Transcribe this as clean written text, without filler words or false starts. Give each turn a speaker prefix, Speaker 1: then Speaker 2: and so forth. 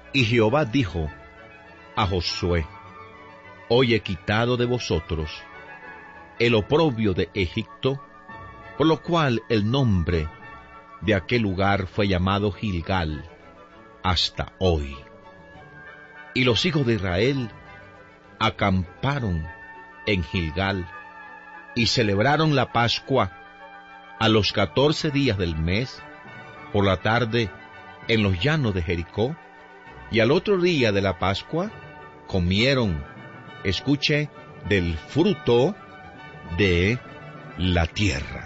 Speaker 1: Y Jehová dijo a Josué: Hoy he quitado de vosotros el oprobio de Egipto, por lo cual el nombre de aquel lugar fue llamado Gilgal hasta hoy. Y los hijos de Israel acamparon en Gilgal y celebraron la Pascua a los 14 días del mes, por la tarde en los llanos de Jericó, y al otro día de la Pascua comieron, escuche, del fruto de la tierra.